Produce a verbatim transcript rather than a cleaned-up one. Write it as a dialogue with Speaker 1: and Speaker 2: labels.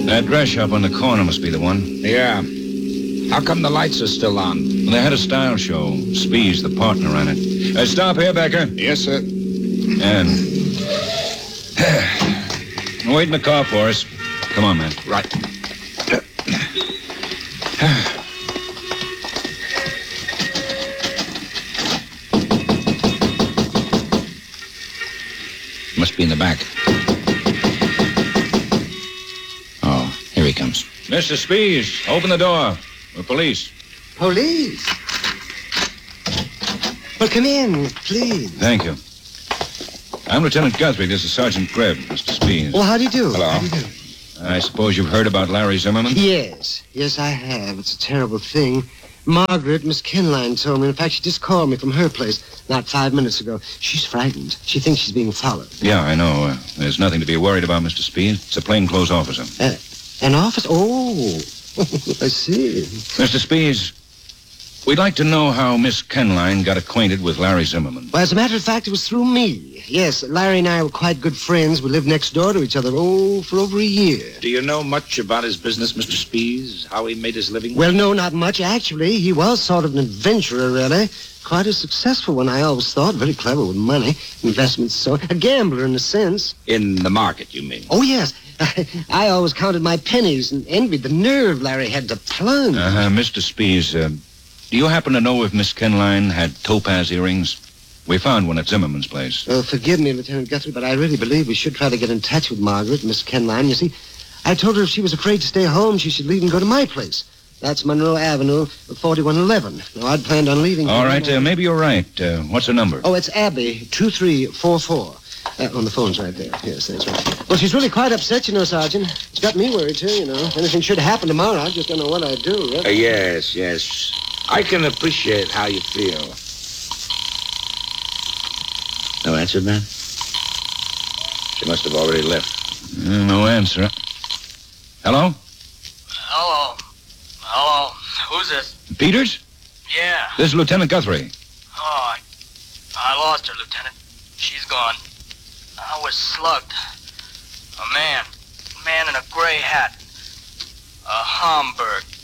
Speaker 1: That dress shop on the corner must be the one.
Speaker 2: Yeah. How come the lights are still on?
Speaker 1: Well, they had a style show. Spees, the partner, ran it. Uh, stop here, Becker.
Speaker 2: Yes, sir.
Speaker 1: And... wait in the car for us. Come on, man.
Speaker 2: Right. Must be in the back. Oh, here he comes.
Speaker 1: Mister Spees, open the door. We're police.
Speaker 3: Police? Well, come in, please.
Speaker 1: Thank you. I'm Lieutenant Guthrie. This is Sergeant Greb, Mister Spees.
Speaker 3: Well, how do you do?
Speaker 2: Hello.
Speaker 3: How do you do?
Speaker 1: I suppose you've heard about Larry Zimmerman?
Speaker 3: Yes. Yes, I have. It's a terrible thing. Margaret, Miss Kenline told me. In fact, she just called me from her place not five minutes ago. She's frightened. She thinks she's being followed.
Speaker 1: Yeah, I know. Uh, there's nothing to be worried about, Mister Spees. It's a plainclothes officer.
Speaker 3: Uh, an officer? Oh, I see.
Speaker 1: Mister Spees, we'd like to know how Miss Kenline got acquainted with Larry Zimmerman.
Speaker 3: Well, as a matter of fact, it was through me. Yes, Larry and I were quite good friends. We lived next door to each other, oh, for over a year.
Speaker 2: Do you know much about his business, Mister Spees? How he made his living?
Speaker 3: Well, no, not much, actually. He was sort of an adventurer, really. Quite a successful one, I always thought. Very clever with money. Investments, so. A gambler, in a sense.
Speaker 2: In the market, you mean?
Speaker 3: Oh, yes. I always counted my pennies and envied the nerve Larry had to plunge.
Speaker 1: Uh-huh, Mister Spees, uh, do you happen to know if Miss Kenline had topaz earrings? We found one at Zimmerman's place.
Speaker 3: Oh, forgive me, Lieutenant Guthrie, but I really believe we should try to get in touch with Margaret, Miss Kenline. You see, I told her if she was afraid to stay home, she should leave and go to my place. That's Monroe Avenue, forty-one eleven. Now, I'd planned on leaving...
Speaker 1: All right, uh, maybe you're right. Uh, what's her number?
Speaker 3: Oh, it's Abby, two three four four. Uh, on the phone's right there. Yes, that's right. Well, she's really quite upset, you know, Sergeant. It's got me worried, too, you know. If anything should happen tomorrow, I just don't know what I'd do, really.
Speaker 2: Uh, yes, yes. I can appreciate how you feel. No answer, man? She must have already left.
Speaker 1: Uh, no answer. Hello?
Speaker 4: Hello. Hello. Who's this?
Speaker 1: Peters?
Speaker 4: Yeah.
Speaker 1: This is Lieutenant Guthrie.
Speaker 4: Oh, I, I lost her, Lieutenant. She's gone. I was slugged. A man. A man in a gray hat. A Homburg.